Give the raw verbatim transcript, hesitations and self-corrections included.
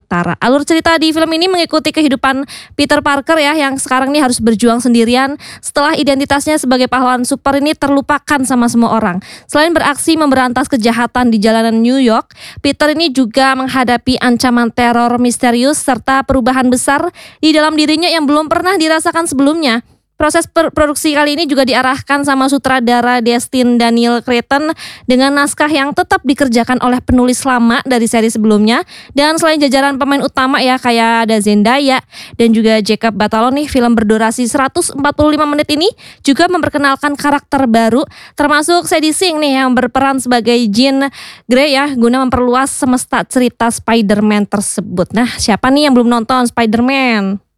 Utara. Alur cerita di film ini mengikuti kehidupan Peter Parker ya, yang sekarang ini harus berjuang sendirian setelah identitasnya sebagai pahlawan super ini terlupakan sama semua orang. Selain beraksi memberantas kejahatan di jalanan New York, Peter ini juga menghadapi ancaman teror misterius serta perubahan besar di dalam dirinya yang belum pernah dirasakan sebelumnya. Proses produksi kali ini juga diarahkan sama sutradara Destin Daniel Cretton dengan naskah yang tetap dikerjakan oleh penulis lama dari seri sebelumnya. Dan selain jajaran pemain utama ya kayak ada Zendaya dan juga Jacob Batalon nih, film berdurasi seratus empat puluh lima menit ini juga memperkenalkan karakter baru termasuk Sadie Sink nih yang berperan sebagai Jean Grey ya, guna memperluas semesta cerita Spider-Man tersebut. Nah, siapa nih yang belum nonton Spider-Man?